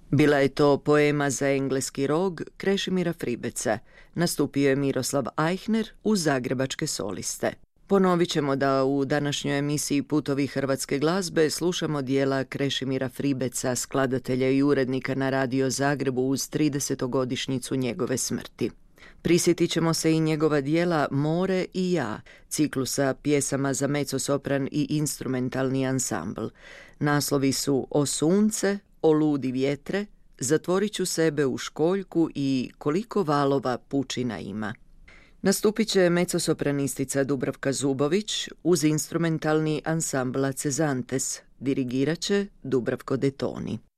Bila je to poema za engleski rog Krešimira Fribeca. Nastupio je Miroslav Ajchner uz zagrebačke soliste. Ponovit ćemo da u današnjoj emisiji Putovi hrvatske glazbe slušamo dijela Krešimira Fribeca, skladatelja i urednika na Radio Zagrebu uz 30-godišnjicu njegove smrti. Prisjetit ćemo se i njegova dijela More i ja, ciklusa pjesama za mezzosopran i instrumentalni ansambl. Naslovi su O sunce, O ludi vjetre, Zatvorit ću sebe u školjku i Koliko valova pučina ima. Nastupit će mezzosopranistica Dubravka Zubović uz instrumentalni ansambl Cezantes, dirigirat će Dubravko De Toni.